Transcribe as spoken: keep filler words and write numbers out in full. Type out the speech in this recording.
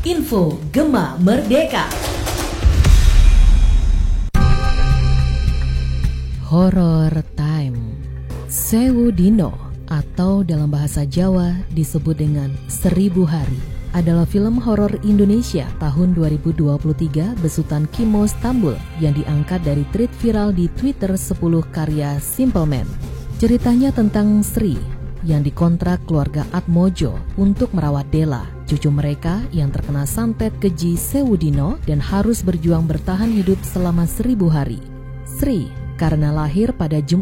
Info Gema Merdeka. Horror Time. Sewu Dino atau dalam bahasa Jawa disebut dengan Seribu Hari adalah film horor Indonesia tahun dua ribu dua puluh tiga besutan Kimo Stambul yang diangkat dari tweet viral di Twitter sepuluh karya Simple Man. Ceritanya tentang Sri yang dikontrak keluarga Atmojo untuk merawat Dela, cucu mereka yang terkena santet keji Sewu Dino dan harus berjuang bertahan hidup selama seribu hari. Sri karena lahir pada Jumat